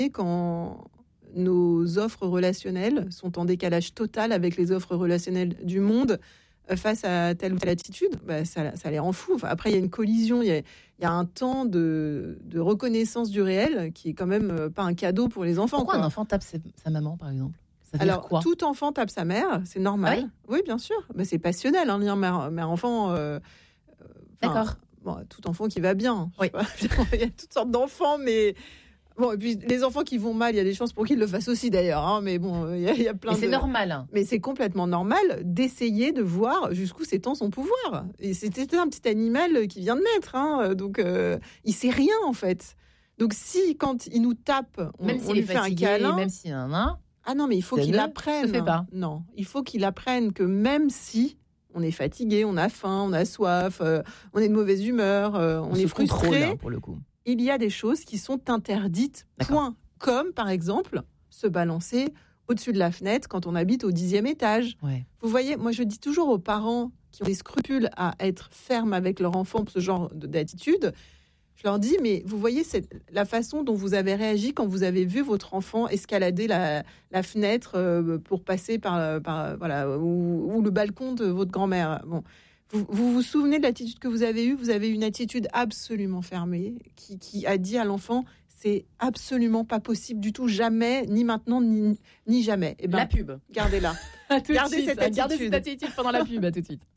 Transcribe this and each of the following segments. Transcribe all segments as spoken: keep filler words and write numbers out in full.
quand nos offres relationnelles sont en décalage total avec les offres relationnelles du monde face à telle ou telle attitude, bah ça, ça les rend fous. Enfin, après, il y a une collision, il y a, il y a un temps de, de reconnaissance du réel qui est quand même pas un cadeau pour les enfants. Pourquoi quoi. un enfant tape sa, sa maman, par exemple? Ça veut Alors, dire quoi? tout enfant tape sa mère, c'est normal. Ah oui, oui, bien sûr. Mais c'est passionnel, hein, lien mère, mère-enfant. Euh, D'accord. Bon, tout enfant qui va bien. Oui. Il y a toutes sortes d'enfants, mais... Bon, et puis les enfants qui vont mal, il y a des chances pour qu'ils le fassent aussi d'ailleurs. Hein, mais bon, il y a, il y a plein Mais de... c'est normal. Hein. Mais c'est complètement normal d'essayer de voir jusqu'où s'étend son pouvoir. Et c'était un petit animal qui vient de naître. Hein, donc, euh, il sait rien, en fait. Donc, si, quand il nous tape, on, Même on s'il lui est fait fatigué, un câlin... même s'il y en a... Ah non, mais il faut Ça qu'il ne apprenne. se fait pas. Non, il faut qu'il apprenne que même si on est fatigué, on a faim, on a soif, euh, on est de mauvaise humeur, euh, on, On est se frustré, contrôle, hein, pour le coup. il y a des choses qui sont interdites, D'accord. point. Comme, par exemple, se balancer au-dessus de la fenêtre quand on habite au dixième étage. Ouais. Vous voyez, moi je dis toujours aux parents qui ont des scrupules à être fermes avec leur enfant pour ce genre d'attitude, je leur dis, mais vous voyez cette, la façon dont vous avez réagi quand vous avez vu votre enfant escalader la, la fenêtre euh, pour passer par, par voilà, ou, ou le balcon de votre grand-mère. Bon, vous, vous vous souvenez de l'attitude que vous avez eue? Vous avez une attitude absolument fermée qui, qui a dit à l'enfant, c'est absolument pas possible du tout, jamais, ni maintenant, ni, ni jamais. Eh ben, la pub. Gardez-la. Gardez cette attitude. Gardez cette attitude pendant la pub, à tout de suite.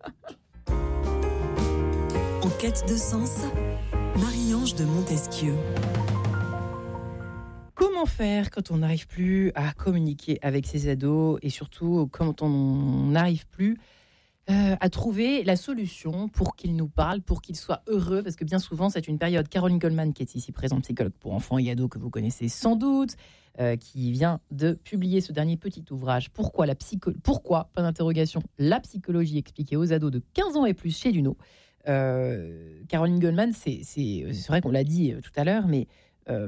En quête de sens, Marie-Ange de Montesquieu. Comment faire quand on n'arrive plus à communiquer avec ses ados et surtout quand on n'arrive plus euh, à trouver la solution pour qu'ils nous parlent, pour qu'ils soient heureux, parce que bien souvent c'est une période. Caroline Goldman, qui est ici présente, psychologue pour enfants et ados que vous connaissez sans doute, euh, qui vient de publier ce dernier petit ouvrage. Pourquoi la psycho... Pourquoi, pas d'interrogation, la psychologie expliquée aux ados de quinze ans et plus chez Luno. Euh, Caroline Goldman, c'est, c'est, c'est vrai qu'on l'a dit tout à l'heure, mais euh,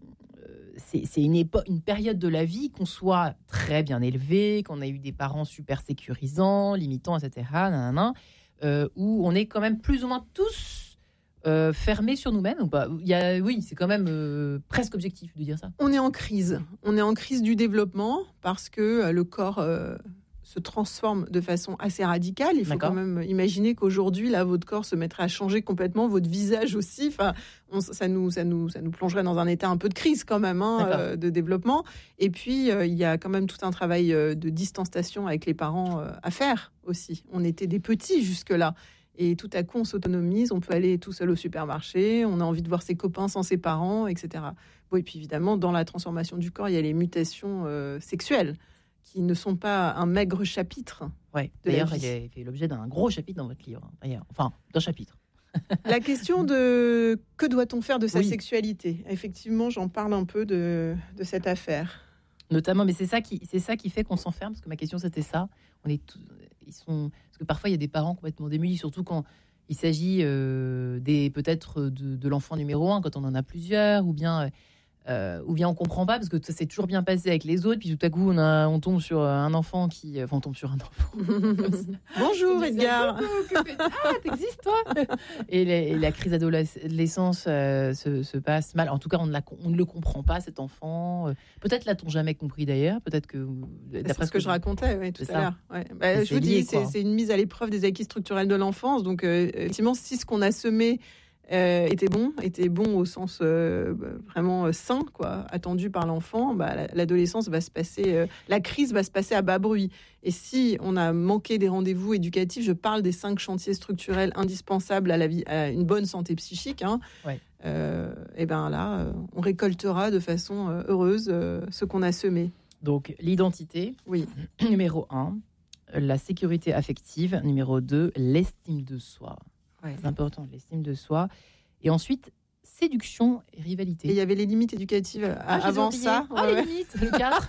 c'est, c'est une, épo- une période de la vie, qu'on soit très bien élevé, qu'on ait eu des parents super sécurisants, limitants, et cetera, nanana, euh, où on est quand même plus ou moins tous euh, fermés sur nous-mêmes. Ou pas. Il y a, oui, c'est quand même euh, presque objectif de dire ça. On est en crise. On est en crise du développement parce que euh, le corps... Euh se transforme de façon assez radicale. Il faut D'accord. quand même imaginer qu'aujourd'hui, là, votre corps se mettrait à changer complètement, votre visage aussi. Enfin, on, ça nous, ça nous, ça nous plongerait dans un état un peu de crise quand même, hein, euh, de développement. Et puis, euh, il y a quand même tout un travail euh, de distanciation avec les parents euh, à faire aussi. On était des petits jusque-là. Et tout à coup, on s'autonomise, on peut aller tout seul au supermarché, on a envie de voir ses copains sans ses parents, et cetera. Bon, et puis évidemment, dans la transformation du corps, il y a les mutations euh, sexuelles, qui ne sont pas un maigre chapitre. Ouais. D'ailleurs, il a fait l'objet d'un gros chapitre dans votre livre. D'ailleurs. Enfin, d'un chapitre. La question de que doit-on faire de sa oui. sexualité. Effectivement, j'en parle un peu de, de cette affaire. Notamment, mais c'est ça qui, c'est ça qui fait qu'on s'enferme, parce que ma question c'était ça. On est tous, ils sont, parce que parfois il y a des parents complètement démunis, surtout quand il s'agit euh, des peut-être de, de l'enfant numéro un, quand on en a plusieurs, ou bien. Euh, ou bien on comprend pas parce que ça s'est toujours bien passé avec les autres, puis tout à coup on, a, on tombe sur un enfant qui... Enfin, on tombe sur un enfant. Bonjour Edgar. Ah, t'existes toi. Et la, et la crise d'adolescence euh, se, se passe mal. En tout cas, on ne, la, on ne le comprend pas, cet enfant. Peut-être l'a-t-on jamais compris d'ailleurs. Peut-être que... C'est ce que je racontais ouais, tout à l'heure. Ouais. Bah, je vous lié, dis, c'est, c'est une mise à l'épreuve des acquis structurels de l'enfance. Donc, euh, effectivement, si ce qu'on a semé Euh, était bon, était bon au sens euh, vraiment euh, sain, quoi, attendu par l'enfant, bah, l'adolescence va se passer, euh, la crise va se passer à bas bruit. Et si on a manqué des rendez-vous éducatifs, je parle des cinq chantiers structurels indispensables à la vie, à une bonne santé psychique. Hein, ouais. euh, et ben là, euh, on récoltera de façon euh, heureuse euh, ce qu'on a semé. Donc l'identité, oui, numéro un, la sécurité affective, numéro deux, l'estime de soi. Ouais. C'est important, l'estime de soi. Et ensuite, séduction et rivalité. Et il y avait les limites éducatives ah, avant ça. Ah, ouais. les limites, le quatre.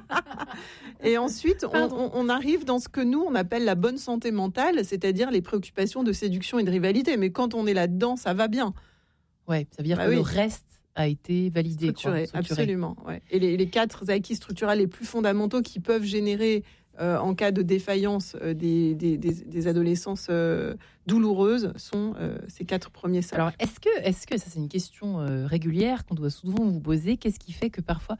Et ensuite, on, on, on arrive dans ce que nous, on appelle la bonne santé mentale, c'est-à-dire les préoccupations de séduction et de rivalité. Mais quand on est là-dedans, ça va bien. Ouais, ça veut dire bah que oui. le reste a été validé. Structuré, quoi, structuré. Absolument. Ouais. Et les, les quatre acquis structurels les plus fondamentaux qui peuvent générer euh, en cas de défaillance euh, des, des, des, des adolescences euh, douloureuses sont euh, ces quatre premiers socles. Alors, est-ce que, est-ce que, ça c'est une question euh, régulière qu'on doit souvent vous poser, qu'est-ce qui fait que parfois